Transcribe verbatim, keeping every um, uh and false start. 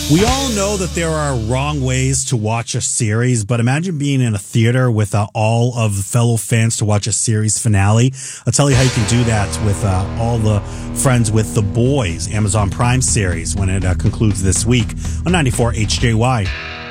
We all know that there are wrong ways to watch a series, but imagine being in a theater with uh, all of the fellow fans to watch a series finale. I'll tell you how you can do that with uh, all the friends with The Boys, Amazon Prime series, when it uh, concludes this week on ninety-four H J Y.